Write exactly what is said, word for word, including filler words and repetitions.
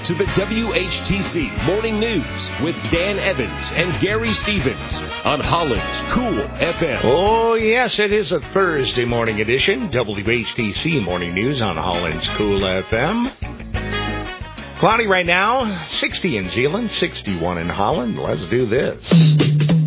to the W H T C Morning News with Dan Evans and Gary Stevens on Holland's Cool F M. Oh, yes, it is a Thursday morning edition. W H T C Morning News on Holland's Cool F M. Cloudy right now, sixty in Zeeland, sixty-one in Holland. Let's do this.